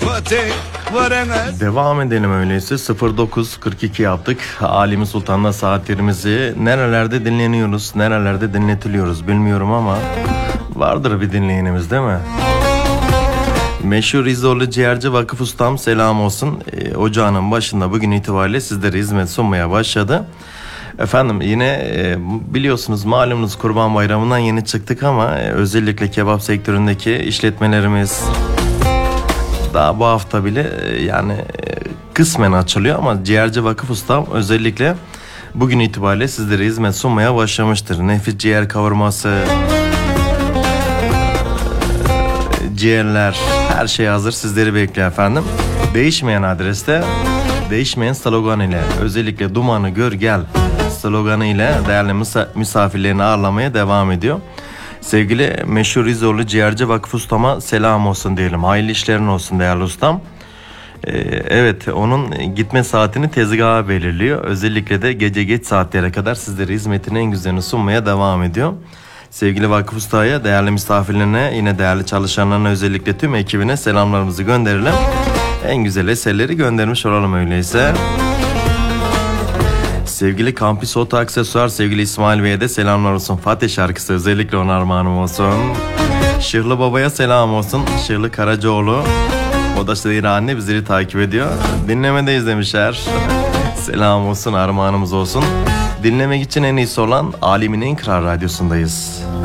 Devam edelim öyleyse. 09.42 yaptık. Alimi Sultan'la saatlerimizi nerelerde dinleniyoruz, nerelerde dinletiliyoruz bilmiyorum ama vardır bir dinleyenimiz değil mi? Meşhur İzorlu Ciğerci Vakıf Ustam selam olsun. Ocağının başında bugün itibariyle sizlere hizmet sunmaya başladı. Efendim yine biliyorsunuz malumunuz Kurban Bayramı'ndan yeni çıktık ama özellikle kebap sektöründeki işletmelerimiz daha bu hafta bile yani kısmen açılıyor ama Ciğerci Vakıf Ustam özellikle bugün itibariyle sizlere hizmet sunmaya başlamıştır. Nefis ciğer kavurması, ciğerler, her şey hazır sizleri bekliyor efendim. Değişmeyen adreste, değişmeyen slogan ile, özellikle dumanı gör gel sloganı ile değerli misafirlerini ağırlamaya devam ediyor. Sevgili meşhur İzorlu Ciğerci Vakıf Ustam'a selam olsun diyelim. Hayırlı işlerin olsun değerli ustam. Evet, onun gitme saatini tezgaha belirliyor. Özellikle de gece geç saatlere kadar sizlere hizmetin en güzelini sunmaya devam ediyor. Sevgili Vakıf Usta'ya, değerli misafirlerine, yine değerli çalışanlarına, özellikle tüm ekibine selamlarımızı gönderelim. En güzel eserleri göndermiş olalım öyleyse. Sevgili Kampüs Oto Aksesuar, sevgili İsmail Bey'e de selamlar olsun. Fatih şarkısı özellikle ona armağanım olsun. Şırlı Baba'ya selam olsun. Şırlı Karacaoğlu, o da Şırlı anne bizleri takip ediyor. Dinlemedeyiz demişler. Selam olsun, armağanımız olsun. Dinlemek için en iyisi olan Alimin En Kral Radyosu'ndayız.